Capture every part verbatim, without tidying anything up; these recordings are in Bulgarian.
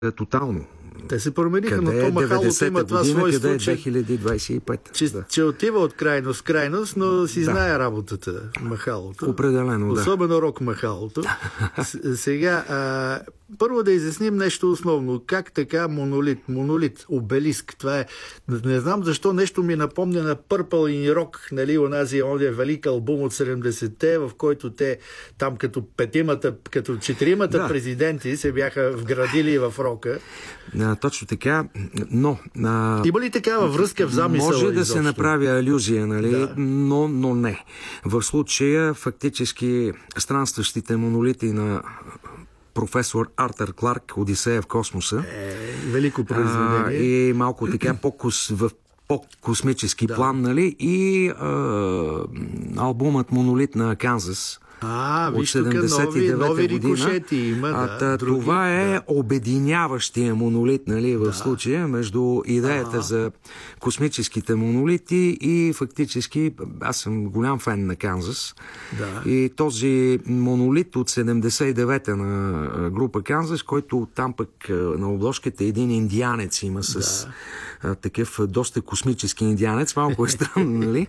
тотално. Те се промениха, къде но то махалото има това година, свойство, къде е че, две хиляди двадесет и пета. че, да. че отива от крайност в крайност, но си да. знае работата махалото. Определено, да. Особено рок махалото. Сега, а, първо да изясним нещо основно. Как така монолит? Монолит, обелиск. Това е... Не знам защо нещо ми напомня на Purple in Rock, нали, онази ония велик албум от седемдесетте, в който те там като петимата, като четиримата да. президенти се бяха вградили в рока. А, точно така, но... А, има ли такава връзка в замисъла? Може да изобщо? се направи алюзия, нали? Да. Но, но не. В случая фактически странстващите монолити на професор Артър Кларк, Одисея в космоса. Е, велико произведение. А, и малко така по-кос, в по-космически да. план, нали? И а, албумът Монолит на Канзас. А, от седемдесет и девета нови, нови година. рикошети има, а, да, други, това е да. обединяващия монолит, нали, в да. случая, между идеята ага. за космическите монолити и фактически, аз съм голям фен на Канзас. Да. И този монолит от седемдесет и девета на група Канзас, който там пък на обложката един индианец има с да. такъв доста космически индианец, малко е странно, нали?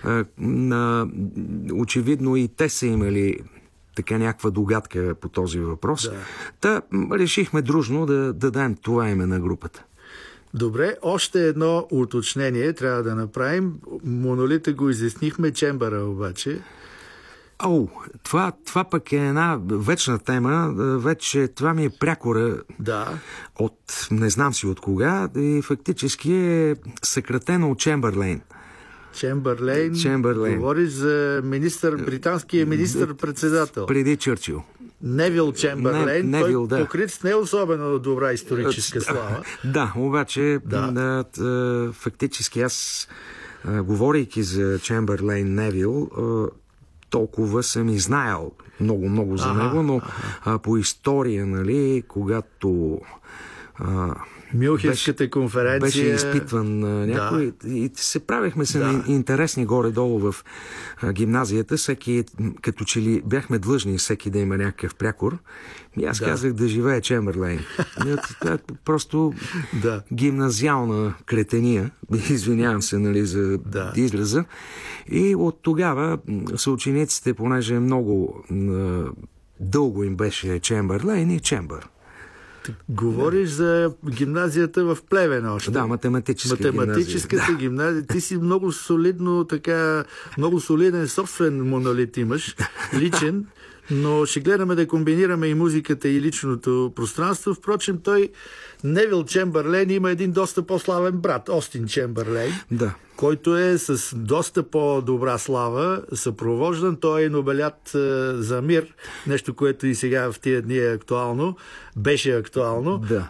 Очевидно и те са имали така някаква догадка по този въпрос. Да. Та решихме дружно да дадем това име на групата. Добре, още едно уточнение трябва да направим. Монолита го изяснихме, Чембъра обаче. О, това, това пък е една вечна тема. Вече това ми е прякора да. от не знам си от кога и фактически е съкратено от Чембърлейн. Чембърлейн. Чембърлейн. Говориш за министър, британския министър-председател. Преди Чърчил. Невил Чембърлейн. Не, Невил, той да. покрит с не особено добра историческа слава. Да, обаче да. Да, да, фактически аз, говорейки за Чембърлейн Невил, толкова съм и знаел много-много за ага, него, но ага. по история, нали, когато а, Мюнхенската конференция беше изпитван а, някой да. и се правихме се да. интересни горе-долу в а, гимназията. Всеки, като че ли бяхме длъжни всеки да има някакъв прякор. И аз да. казах да живее Чембърлейн. Просто да. гимназиална кретения. Извинявам се, нали, за да. израза. И от тогава съучениците, понеже много а, дълго им беше Чембърлейн и Чембър. Говориш за гимназията в Плевен още. Да, математическа Математическата гимназия. гимназия. Ти си много солидно, така, много солиден собствен монолит имаш, личен, но ще гледаме да комбинираме и музиката и личното пространство. Впрочем, той, Невил Чембърлейн, има един доста по-славен брат, Остин Чембърлейн, да. който е с доста по-добра слава, съпровождан. Той е Нобелят е, за мир, нещо, което и сега в тия дни е актуално, беше актуално. Да.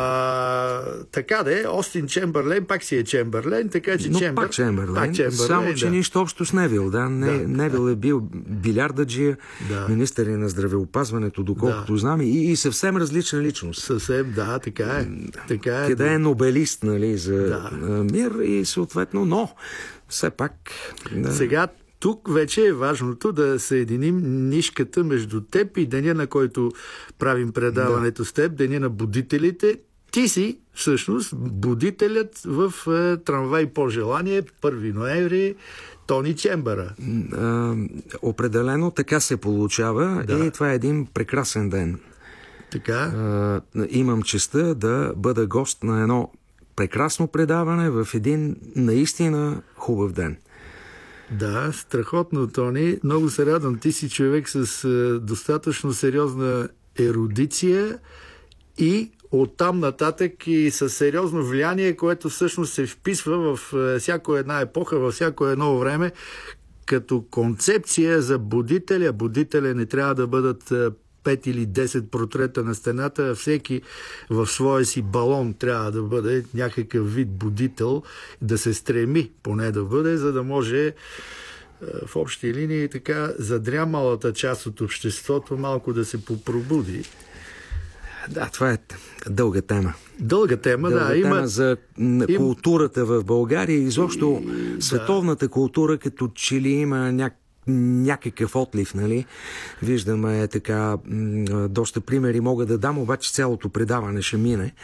А, така да е, Остин Чембърлейн пак си е Чембърлейн, така че Но Чембър... пак Чембърлейн, пак Чембърлейн, само че да. нищо общо с Невил. Да? Не, да. Невил е бил билярдаджия, да. министър на здравеопазването, доколкото да. знам, и, и съвсем различна личност. Съвсем, да, така е. Така е Къде да. е нобелист, нали, за да. мир и съответно, но все пак... Да. Сега тук вече е важното да съединим нишката между теб и деня, на който правим предаването да. с теб, деня на будителите. Ти си, всъщност, будителят в е, трамвай по желание, първи ноември, Тони Чембъра. А, определено така се получава да. и това е един прекрасен ден. Така? А, имам честта да бъда гост на едно прекрасно предаване в един наистина хубав ден. Да, страхотно, Тони. Много се радвам. Ти си човек с е, достатъчно сериозна ерудиция и оттам нататък и със сериозно влияние, което всъщност се вписва в е, всяко една епоха, във всяко едно време, като концепция за будителя. Будителя не трябва да бъдат е, пет или десет портрета на стената, всеки в своя си балон трябва да бъде някакъв вид будител, да се стреми поне да бъде, за да може в общи линии така задрямалата част от обществото малко да се попробуди. Да, това е дълга тема. Дълга тема, дълга да. Тема има за им... културата в България и изобщо и... световната да. култура, като че ли има някакъв някакъв отлив, нали? Виждаме така доста примери мога да дам, обаче цялото предаване ще мине.